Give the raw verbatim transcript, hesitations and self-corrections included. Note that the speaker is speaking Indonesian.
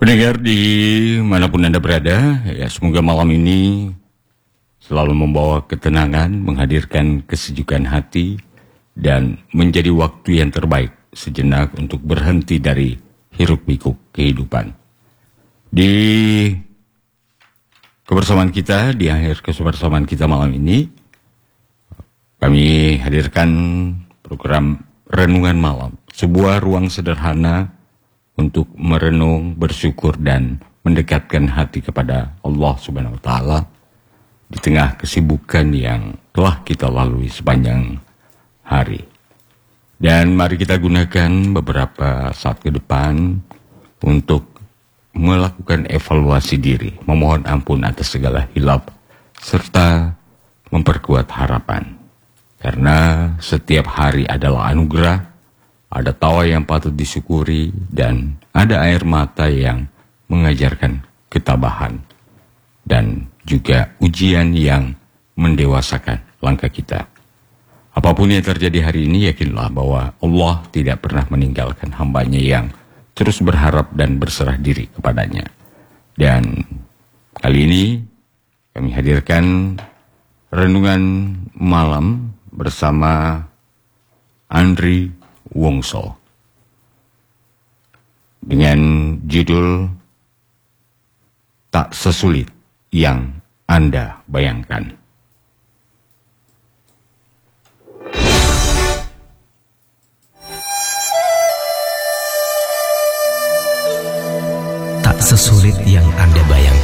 Pendengar di manapun Anda berada, ya semoga malam ini selalu membawa ketenangan, menghadirkan kesejukan hati, dan menjadi waktu yang terbaik sejenak untuk berhenti dari hiruk-pikuk kehidupan. Di kebersamaan kita, di akhir kebersamaan kita malam ini, kami hadirkan program Renungan Malam, sebuah ruang sederhana untuk merenung, bersyukur, dan mendekatkan hati kepada Allah Subhanahu wa Ta'ala di tengah kesibukan yang telah kita lalui sepanjang hari. Dan mari kita gunakan beberapa saat ke depan untuk melakukan evaluasi diri, memohon ampun atas segala hilaf, serta memperkuat harapan. Karena setiap hari adalah anugerah, ada tawa yang patut disyukuri, dan ada air mata yang mengajarkan ketabahan, dan juga ujian yang mendewasakan langkah kita. Apapun yang terjadi hari ini, yakinlah bahwa Allah tidak pernah meninggalkan hambanya yang terus berharap dan berserah diri kepadanya. Dan kali ini kami hadirkan Renungan Malam bersama Andri Wongso dengan judul Tak Sesulit Yang Anda Bayangkan.